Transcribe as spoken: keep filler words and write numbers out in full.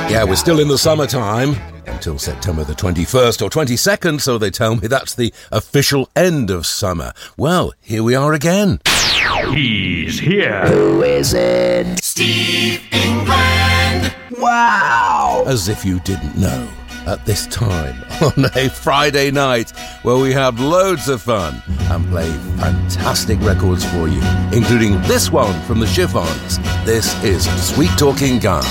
Yeah, we're still in the summertime until September the twenty-first or twenty-second, so they tell me that's the official end of summer. Well, here we are again. He's here. Who is it? Steve England. Wow. As if you didn't know. At this time on a Friday night where we have loads of fun and play fantastic records for you, including this one from the Chiffons. This is Sweet Talking Guy.